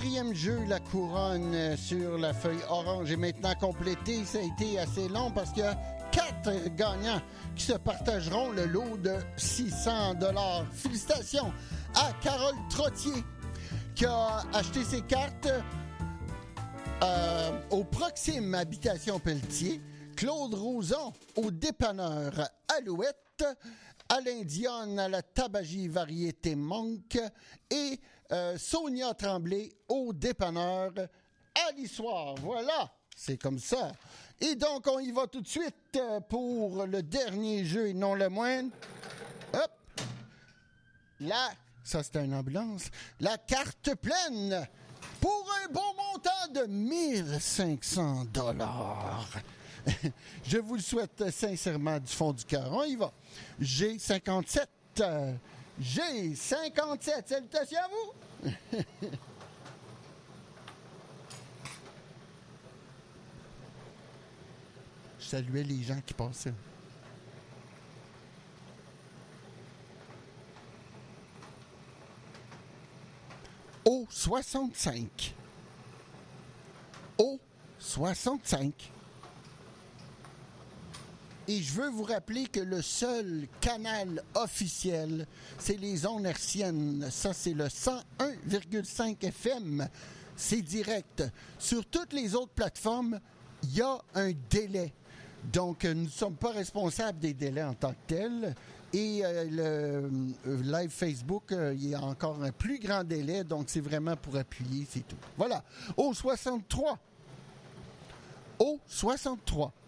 quatrième jeu, la couronne sur la feuille orange est maintenant complétée. Ça a été assez long parce qu'il y a 4 gagnants qui se partageront le lot de 600 $. Félicitations à Carole Trottier qui a acheté ses cartes au Proxime Habitation Pelletier, Claude Roson au dépanneur Alouette, Alain Dionne à la Tabagie Variété Monk et Sonia Tremblay au dépanneur à l'histoire. Voilà, c'est comme ça. Et donc, on y va tout de suite pour le dernier jeu et non le moindre. Hop! Là, ça c'est une ambulance. La carte pleine pour un bon montant de 1500 $. Je vous le souhaite sincèrement du fond du cœur. On y va. G57. G57. Salutations à vous. Je saluais les gens qui passaient. Au 65. Au 65. Et je veux vous rappeler que le seul canal officiel, c'est les ondes hertziennes. Ça, c'est le 101,5 FM. C'est direct. Sur toutes les autres plateformes, il y a un délai. Donc, nous ne sommes pas responsables des délais en tant que tels. Et le live Facebook, il y a encore un plus grand délai. Donc, c'est vraiment pour appuyer, c'est tout. Voilà. Au 63. Au 63.